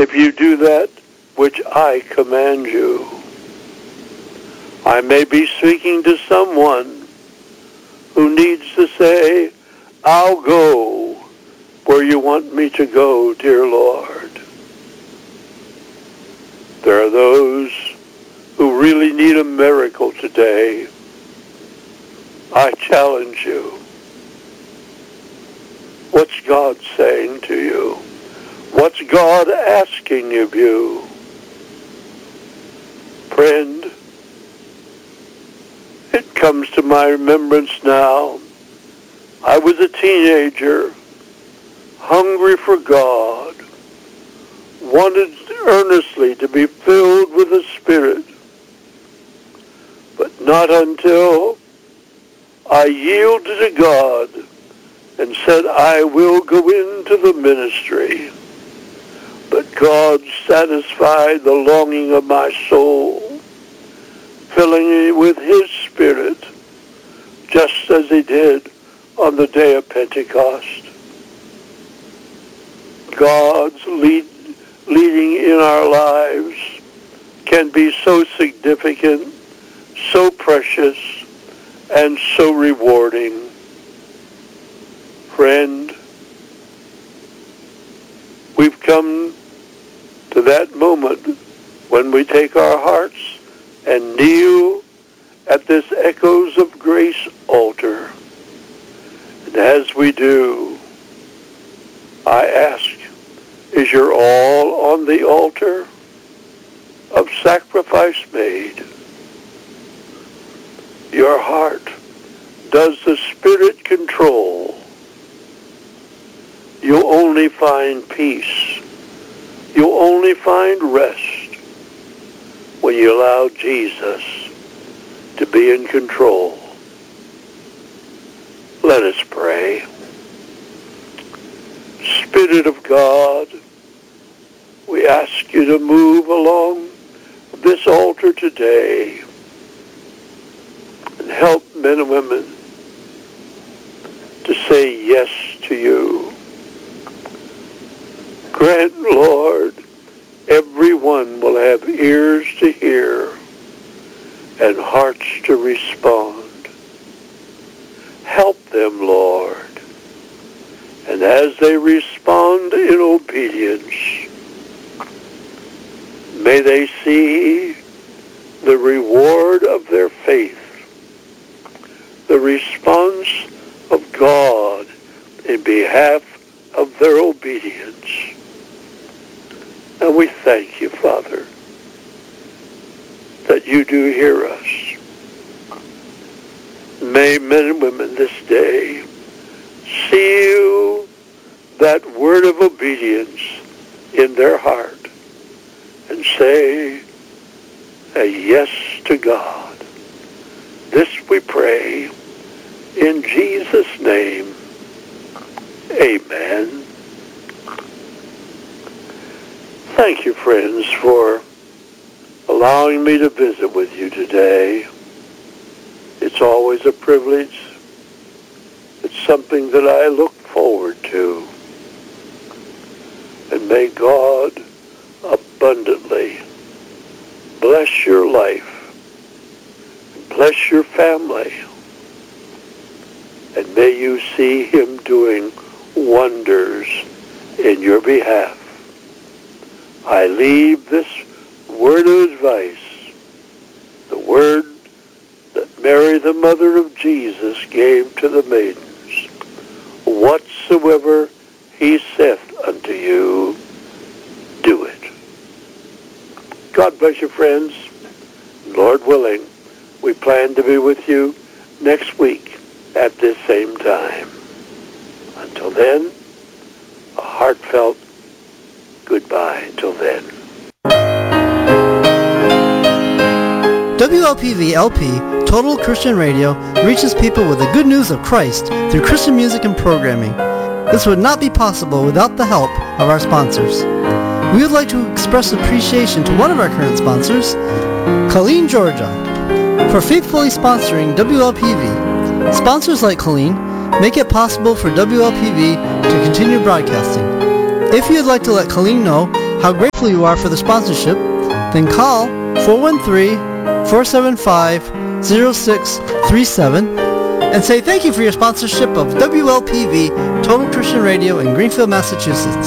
if you do that which I command you. I may be speaking to someone who needs to say, I'll go where you want me to go, dear Lord. There are those who really need a miracle today. I challenge you. What's God saying to you? What's God asking of you? Friend, it comes to my remembrance now. I was a teenager, hungry for God, wanted earnestly to be filled with the Spirit, but not until I yielded to God and said, I will go into the ministry. But God satisfied the longing of my soul, filling me with His Spirit, just as He did on the day of Pentecost. God's leading in our lives can be so significant, so precious, and so rewarding. Friend, we've come to that moment when we take our hearts and kneel at this Echoes of Grace altar. And as we do, I ask, is your all on the altar of sacrifice made? Your heart, does the Spirit control? You'll only find peace. You'll only find rest when you allow Jesus to be in control. Let us pray. Spirit of God, we ask you to move along this altar today and help men and women to say yes to you. Grant, Lord, everyone will have ears to hear and hearts to respond. Help them, Lord. And as they respond in obedience, may they see the reward of their faith, the response of God in behalf of their obedience. And we thank you, Father, that you do hear us. May men and women this day seal that word of obedience in their heart and say a yes to God. This we pray in Jesus' name. Amen. Thank you, friends, for allowing me to visit with you today. It's always a privilege. It's something that I look forward to. And may God abundantly bless your life, bless your family, and may you see Him doing wonders in your behalf. I leave this word of advice, the word that Mary, the mother of Jesus, gave to the maidens. Whatsoever He saith unto you, do it. God bless you, friends. Lord willing, we plan to be with you next week at this same time. Until then, a heartfelt goodbye until then. WLPV-LP, Total Christian Radio, reaches people with the good news of Christ through Christian music and programming. This would not be possible without the help of our sponsors. We would like to express appreciation to one of our current sponsors, Colleen, Georgia, for faithfully sponsoring WLPV. Sponsors like Colleen make it possible for WLPV to continue broadcasting. If you'd like to let Colleen know how grateful you are for the sponsorship, then call 413-475-0637 and say thank you for your sponsorship of WLPV Total Christian Radio in Greenfield, Massachusetts.